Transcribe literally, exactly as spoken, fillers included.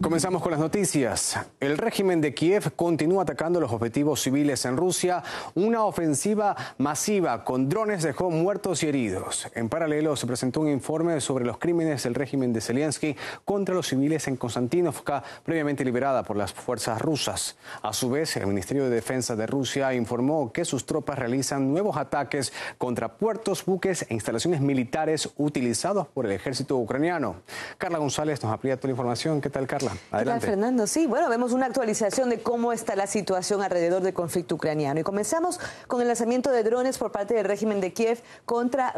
Comenzamos con las noticias. El régimen de Kiev continúa atacando los objetivos civiles en Rusia. Una ofensiva masiva con drones dejó muertos y heridos. En paralelo, se presentó un informe sobre los crímenes del régimen de Zelensky contra los civiles en Konstantinovka, previamente liberada por las fuerzas rusas. A su vez, el Ministerio de Defensa de Rusia informó que sus tropas realizan nuevos ataques contra puertos, buques e instalaciones militares utilizados por el ejército ucraniano. Carla González nos amplía toda la información. ¿Qué tal, Carla? Adelante. ¿Qué tal, Fernando? Sí, bueno, vemos una actualización de cómo está la situación alrededor del conflicto ucraniano. Y comenzamos con el lanzamiento de drones por parte del régimen de Kiev contra